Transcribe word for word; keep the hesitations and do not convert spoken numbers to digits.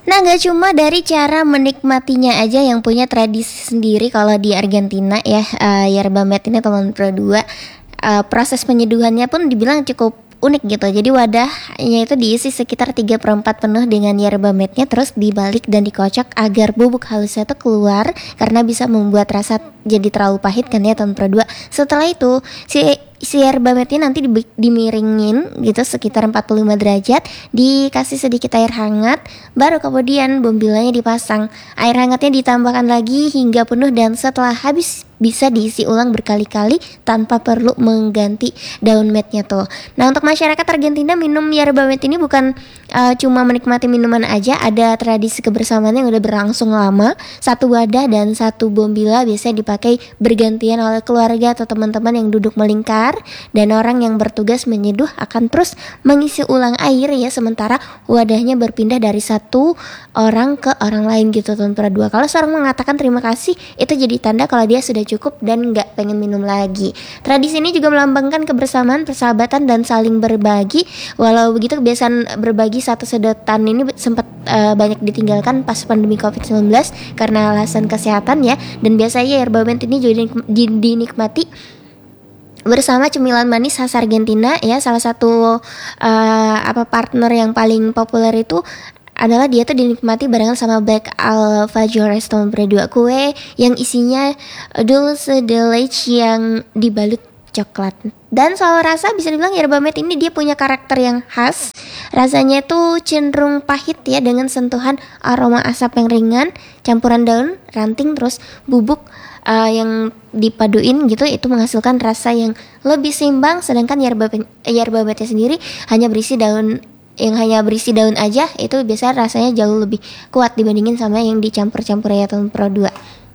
Nah, nggak cuma dari cara menikmatinya aja yang punya tradisi sendiri kalau di Argentina ya, uh, yerba mate ini teman pro dua, uh, proses penyeduhannya pun dibilang cukup unik gitu. Jadi wadahnya itu diisi sekitar tiga per empat penuh dengan yerba mate-nya, terus dibalik dan dikocok agar bubuk halusnya itu keluar karena bisa membuat rasa jadi terlalu pahit kan ya teman pro dua. Setelah itu si si yerba mate-nya nanti di, dimiringin gitu sekitar empat puluh lima derajat, dikasih sedikit air hangat, baru kemudian bombilanya dipasang. Air hangatnya ditambahkan lagi hingga penuh dan setelah habis bisa diisi ulang berkali-kali tanpa perlu mengganti daun mate-nya tuh. Nah, untuk masyarakat Argentina minum yerba mate ini bukan uh, cuma menikmati minuman aja, ada tradisi kebersamaan yang udah berlangsung lama. Satu wadah dan satu bombila biasanya dipakai bergantian oleh keluarga atau teman-teman yang duduk melingkar, dan orang yang bertugas menyeduh akan terus mengisi ulang air ya, sementara wadahnya berpindah dari satu orang ke orang lain gitu teman pro dua. Kalau seorang mengatakan terima kasih, itu jadi tanda kalau dia sudah cukup dan nggak pengen minum lagi. Tradisi ini juga melambangkan kebersamaan, persahabatan, dan saling berbagi. Walau begitu, kebiasaan berbagi satu sedotan ini sempat uh, banyak ditinggalkan pas pandemi covid sembilan belas karena alasan kesehatan ya. Dan biasanya yerba mate ini juga dinikmati bersama cemilan manis khas Argentina ya. Salah satu uh, apa partner yang paling populer itu adalah dia tuh dinikmati barengan sama Black Alfajores Tom dua, kue yang isinya dulce de leche yang dibalut coklat. Dan soal rasa bisa dibilang yerba mate ini dia punya karakter yang khas. Rasanya itu cenderung pahit ya, dengan sentuhan aroma asap yang ringan, campuran daun, ranting, terus bubuk uh, yang dipaduin gitu, itu menghasilkan rasa yang lebih seimbang. Sedangkan yerba yerba mate sendiri hanya berisi daun yang hanya berisi daun aja, itu biasa rasanya jauh lebih kuat dibandingin sama yang dicampur-campur ya teman pro dua.